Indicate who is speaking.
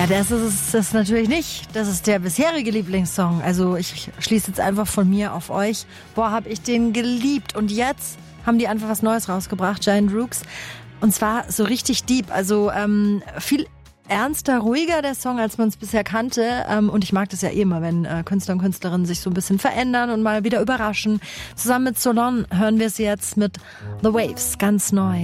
Speaker 1: Ja, das ist es natürlich nicht. Das ist der bisherige Lieblingssong. Also ich schließe jetzt einfach von mir auf euch. Boah, hab ich den geliebt. Und jetzt haben die einfach was Neues rausgebracht, Giant Rooks. Und zwar so richtig deep. Also viel ernster, ruhiger der Song, als man es bisher kannte. Und ich mag das ja eh immer, wenn Künstler und Künstlerinnen sich so ein bisschen verändern und mal wieder überraschen. Zusammen mit Solon hören wir es jetzt mit The Waves, ganz neu.